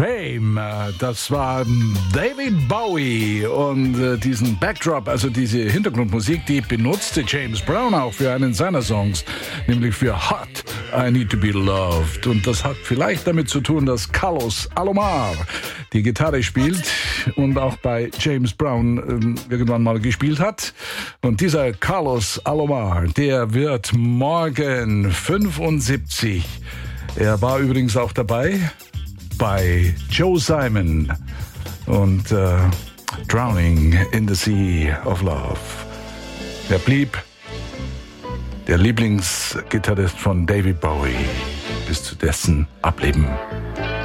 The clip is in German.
Fame. Das war David Bowie und diesen Backdrop, also diese Hintergrundmusik, die benutzte James Brown auch für einen seiner Songs, nämlich für Hot, I Need to Be Loved. Und das hat vielleicht damit zu tun, dass Carlos Alomar die Gitarre spielt und auch bei James Brown irgendwann mal gespielt hat. Und dieser Carlos Alomar, der wird morgen 75. Er war übrigens auch dabei bei Joe Simon und Drowning in the Sea of Love. Er blieb der Lieblingsgitarrist von David Bowie bis zu dessen Ableben.